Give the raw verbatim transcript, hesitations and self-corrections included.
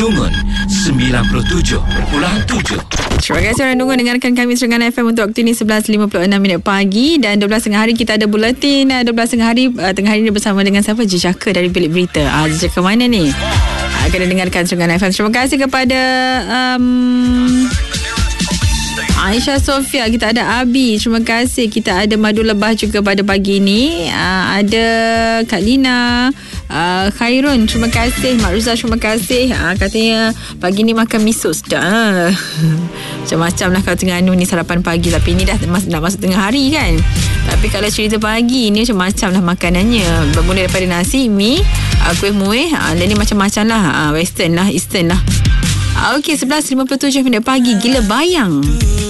Dungun sembilan puluh tujuh perpuluhan tujuh. Terima kasih orang Dungun dengarkan kami Terengganu F M untuk waktu ini sebelas lima puluh enam minit pagi. Dan dua belas tengah hari kita ada buletin. dua belas tengah hari uh, tengah hari ini bersama dengan siapa? Jejaka dari Bilik Berita. Ah, Jejaka mana ni? Ah, kena dengarkan Terengganu F M. Terima kasih kepada um, Aisyah Sofia. Kita ada Abi. Terima kasih. Kita ada Madu Lebah juga pada pagi ini. Uh, ada Kak Lina. Uh, Khairun, terima kasih. Mak Ruzah, terima kasih. uh, Katanya pagi ni makan miso sedap. uh. Macam-macam lah kalau Terengganu ni sarapan pagi. Tapi ni dah mas- nak masuk tengah hari kan. Tapi kalau cerita pagi ni macam-macam lah makanannya. Bermula daripada nasi, mi, uh, kuih muih, uh, dan ni macam-macam lah. uh, Western lah, Eastern lah. uh, Okey, sebelas lima puluh tujuh minit pagi. Gila bayang.